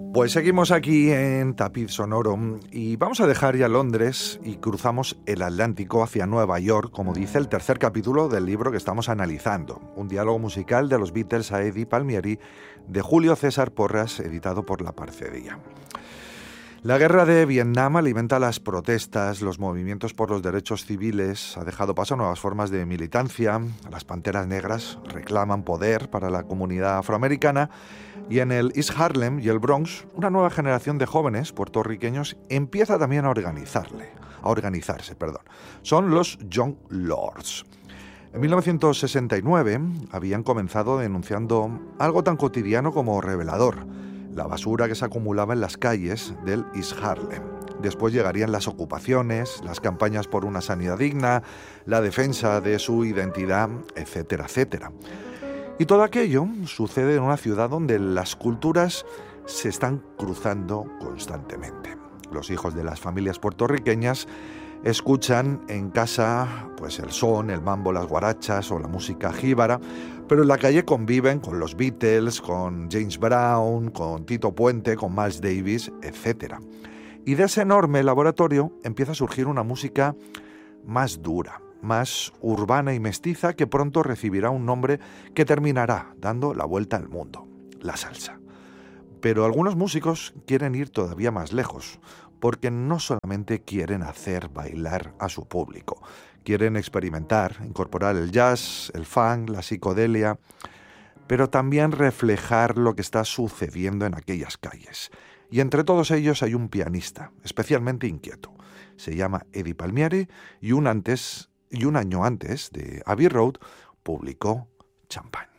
Pues seguimos aquí en Tapiz Sonoro y vamos a dejar ya Londres y cruzamos el Atlántico hacia Nueva York, como dice el tercer capítulo del libro que estamos analizando, un diálogo musical de los Beatles a Eddie Palmieri, de Julio César Porras, editado por La Parcedía. La guerra de Vietnam alimenta las protestas, los movimientos por los derechos civiles, ha dejado paso a nuevas formas de militancia, las Panteras Negras reclaman poder para la comunidad afroamericana y en el East Harlem y el Bronx una nueva generación de jóvenes puertorriqueños empieza también a organizarse. Son los Young Lords. En 1969 habían comenzado denunciando algo tan cotidiano como revelador: la basura que se acumulaba en las calles del East Harlem. Después llegarían las ocupaciones, las campañas por una sanidad digna, la defensa de su identidad, etcétera, etcétera. Y todo aquello sucede en una ciudad donde las culturas se están cruzando constantemente. Los hijos de las familias puertorriqueñas escuchan en casa pues el son, el mambo, las guarachas o la música jíbara, pero en la calle conviven con los Beatles, con James Brown, con Tito Puente, con Miles Davis, etc. Y de ese enorme laboratorio empieza a surgir una música más dura, más urbana y mestiza, que pronto recibirá un nombre que terminará dando la vuelta al mundo: la salsa. Pero algunos músicos quieren ir todavía más lejos, porque no solamente quieren hacer bailar a su público, quieren experimentar, incorporar el jazz, el funk, la psicodelia, pero también reflejar lo que está sucediendo en aquellas calles. Y entre todos ellos hay un pianista especialmente inquieto. Se llama Eddie Palmieri y un año antes de Abbey Road publicó Champagne.